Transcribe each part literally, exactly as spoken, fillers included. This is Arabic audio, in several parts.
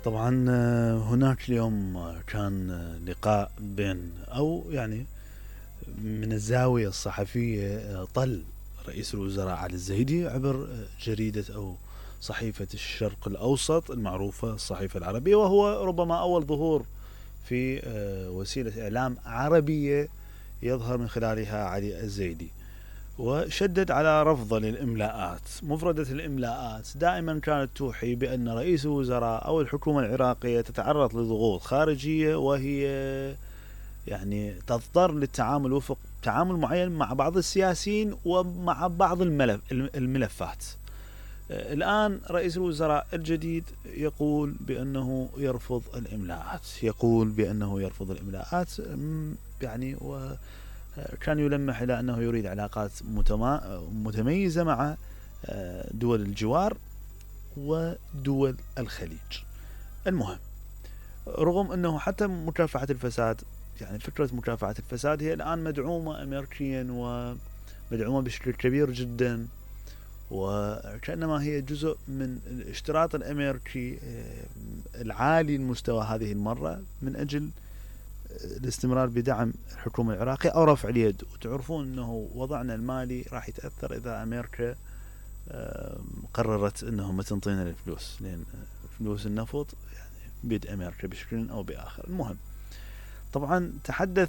طبعا هناك اليوم كان لقاء بين أو يعني من الزاوية الصحفية طل رئيس الوزراء علي الزيدي عبر جريدة أو صحيفة الشرق الأوسط المعروفة الصحيفة العربية، وهو ربما أول ظهور في وسيلة إعلام عربية يظهر من خلالها علي الزيدي. وشدد على رفض للإملاءات. مفردة الإملاءات دائما كانت توحي بأن رئيس الوزراء أو الحكومة العراقية تتعرض لضغوط خارجية، وهي يعني تضطر للتعامل وفق تعامل معين مع بعض السياسيين ومع بعض الملف الملفات. الآن رئيس الوزراء الجديد يقول بأنه يرفض الإملاءات يقول بأنه يرفض الإملاءات يعني و كان يلمح إلى أنه يريد علاقات متميزة مع دول الجوار ودول الخليج. المهم، رغم أنه حتى مكافحة الفساد، يعني فكرة مكافحة الفساد هي الآن مدعومة أمريكيا ومدعومة بشكل كبير جدا، وكأنما هي جزء من الاشتراط الأمريكي العالي المستوى هذه المرة من أجل الاستمرار بدعم الحكومة العراقية أو رفع اليد. وتعرفون أنه وضعنا المالي راح يتأثر إذا أمريكا قررت أنه ما تنطينا الفلوس، لأن فلوس النفط يعني بيد أمريكا بشكل أو بآخر. المهم، طبعا تحدث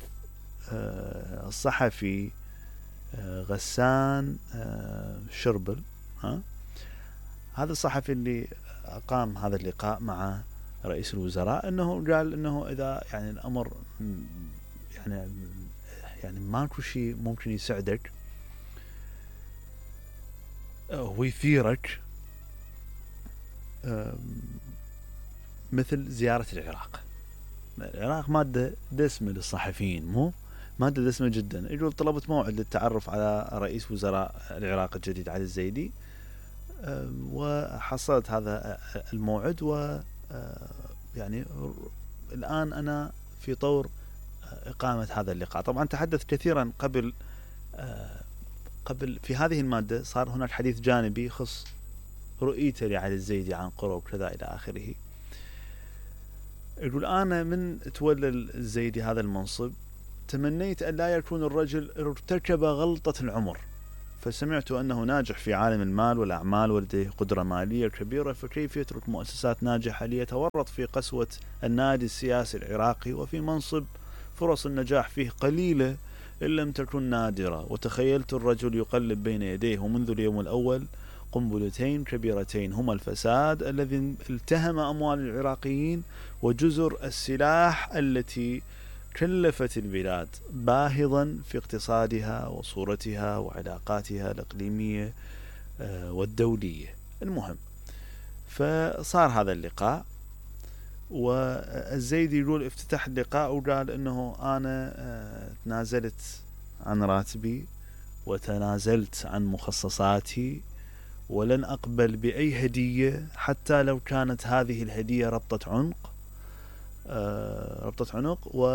الصحفي غسان شربل، ها هذا الصحفي اللي أقام هذا اللقاء مع رئيس الوزراء، انه قال انه اذا يعني الامر يعني يعني ماكو شيء ممكن يسعدك ويثيرك مثل زيارة العراق. العراق مادة دسمة للصحفيين، مو مادة دسمة جدا. يقول طلبت موعد للتعرف على رئيس وزراء العراق الجديد علي الزيدي، وحصلت هذا الموعد، و يعني الآن أنا في طور إقامة هذا اللقاء. طبعا تحدث كثيرا قبل قبل في هذه المادة، صار هناك حديث جانبي يخص رؤيته لعلي الزيدي عن قرب كذا إلى آخره. يقول أنا من تولى الزيدي هذا المنصب تمنيت أن لا يكون الرجل ارتكب غلطة العمر، فسمعت أنه ناجح في عالم المال والأعمال ولديه قدرة مالية كبيرة، فكيف يترك مؤسسات ناجحة ليتورط في قسوة النادي السياسي العراقي وفي منصب فرص النجاح فيه قليلة إن لم تكن نادرة. وتخيلت الرجل يقلب بين يديه منذ اليوم الأول قنبلتين كبيرتين، هما الفساد الذي التهم أموال العراقيين وجزر السلاح التي كلفت البلاد باهظا في اقتصادها وصورتها وعلاقاتها الإقليمية والدولية. المهم، فصار هذا اللقاء، والزيدي يقول افتتح اللقاء وقال انه انا تنازلت عن راتبي وتنازلت عن مخصصاتي ولن اقبل باي هدية حتى لو كانت هذه الهدية ربطة عنق ربطة عنق و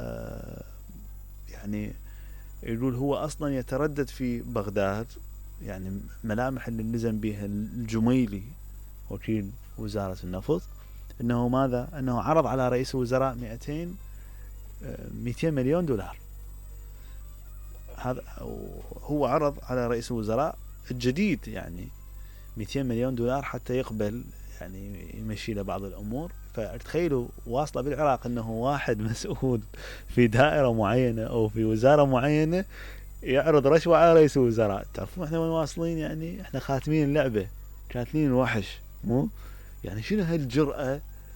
يعني يقول هو أصلا يتردد في بغداد، يعني ملامح اللي نزم بها الجميلي وكيل وزارة النفط، أنه ماذا أنه عرض على رئيس الوزراء مئتين مئتين مليون دولار. هذا هو عرض على رئيس الوزراء الجديد يعني مئتين مليون دولار حتى يقبل يعني يمشي له بعض الأمور. فتخيلوا واصلة بالعراق أنه واحد مسؤول في دائرة معينة أو في وزارة معينة يعرض رشوة على رئيس الوزراء. تعرفون احنا وين واصلين؟ يعني احنا خاتمين اللعبة، كاتلين الوحش، مو يعني شنو هالجرأة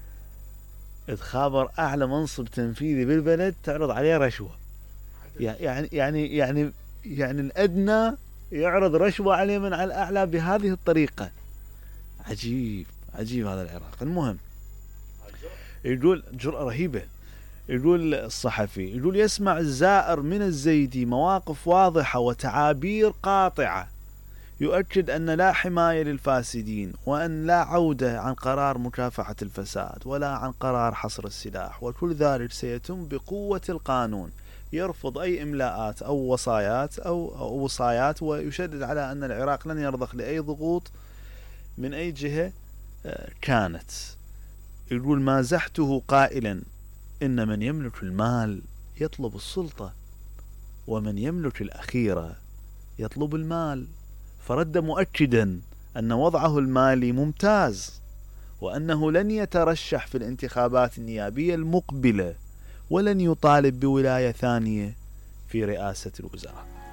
تخابر أعلى منصب تنفيذي بالبلد تعرض عليه رشوة؟ يعني يعني يعني يعني الأدنى يعرض رشوة عليه من على الأعلى بهذه الطريقة. عجيب عجيب هذا العراق. المهم، يقول جرأة رهيبة. يقول الصحفي يقول يسمع الزائر من الزيدي مواقف واضحة وتعابير قاطعة يؤكد أن لا حماية للفاسدين، وأن لا عودة عن قرار مكافحة الفساد ولا عن قرار حصر السلاح، وكل ذلك سيتم بقوة القانون. يرفض أي إملاءات أو وصايات أو, أو وصايات، ويشدد على أن العراق لن يرضخ لأي ضغوط من أي جهة كانت. يقول: مازحته قائلا إن من يملك المال يطلب السلطة، ومن يملك الأخيرة يطلب المال. فرد مؤكدا أن وضعه المالي ممتاز، وأنه لن يترشح في الانتخابات النيابية المقبلة، ولن يطالب بولاية ثانية في رئاسة الوزراء.